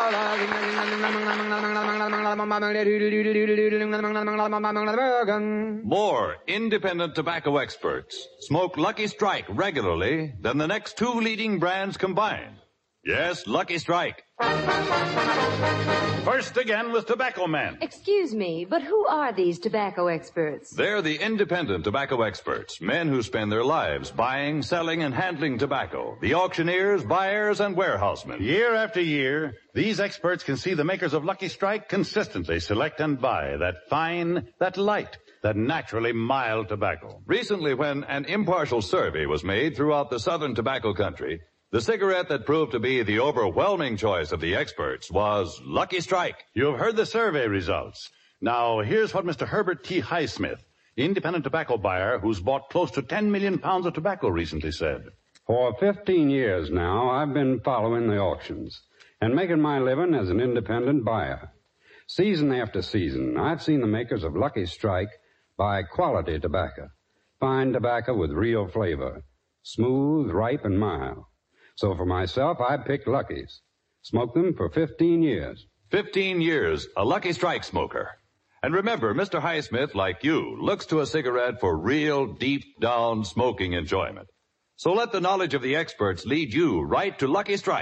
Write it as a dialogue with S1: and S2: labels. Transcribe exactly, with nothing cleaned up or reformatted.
S1: More independent tobacco experts smoke Lucky Strike regularly than the next two leading brands combined. Yes, Lucky Strike.
S2: First again with Tobacco Men.
S3: Excuse me, but who are these tobacco experts?
S1: They're the independent tobacco experts, men who spend their lives buying, selling, and handling tobacco. The auctioneers, buyers, and warehousemen.
S2: Year after year, these experts can see the makers of Lucky Strike consistently select and buy that fine, that light, that naturally mild tobacco.
S1: Recently, when an impartial survey was made throughout the southern tobacco country, the cigarette that proved to be the overwhelming choice of the experts was Lucky Strike.
S2: You've heard the survey results. Now, here's what Mister Herbert T. Highsmith, independent tobacco buyer who's bought close to ten million pounds of tobacco, recently said.
S4: For fifteen years now, I've been following the auctions and making my living as an independent buyer. Season after season, I've seen the makers of Lucky Strike buy quality tobacco, fine tobacco with real flavor, smooth, ripe, and mild. So for myself, I picked Lucky's. Smoked them for fifteen years.
S1: Fifteen years, a Lucky Strike smoker. And remember, Mister Highsmith, like you, looks to a cigarette for real, deep-down smoking enjoyment. So let the knowledge of the experts lead you right to Lucky Strike.